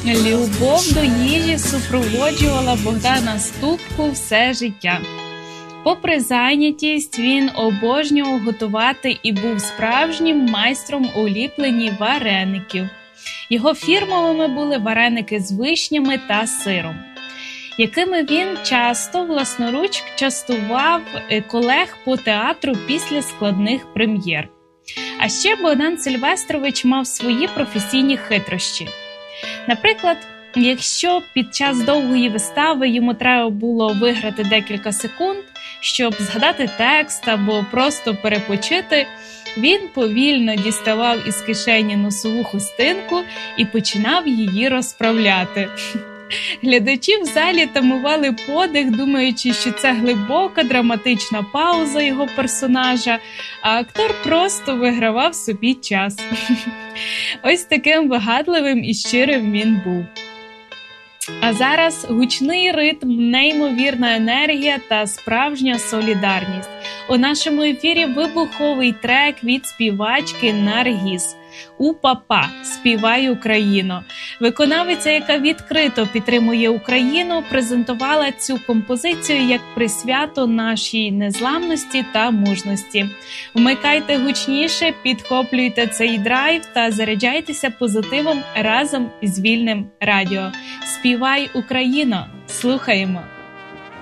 Любов до їжі супроводжувала Богдана Ступку все життя. Попри зайнятість, він обожнював готувати і був справжнім майстром у ліпленні вареників. Його фірмовими були вареники з вишнями та сиром, якими він часто власноруч частував колег по театру після складних прем'єр. А ще Богдан Сильвестрович мав свої професійні хитрощі. Наприклад, якщо під час довгої вистави йому треба було виграти декілька секунд, щоб згадати текст або просто перепочити, він повільно діставав із кишені носову хустинку і починав її розправляти. Глядачі в залі тамували подих, думаючи, що це глибока драматична пауза його персонажа, а актор просто вигравав собі час. Ось таким вигадливим і щирим він був. А зараз гучний ритм, неймовірна енергія та справжня солідарність. У нашому ефірі вибуховий трек від співачки Наргіз «У-па-па. Співай Україно». Виконавиця, яка відкрито підтримує Україну, презентувала цю композицію як присвято нашій незламності та мужності. Вмикайте гучніше, підхоплюйте цей драйв та заряджайтеся позитивом разом із Вільним радіо. Співай Україно! Слухаємо!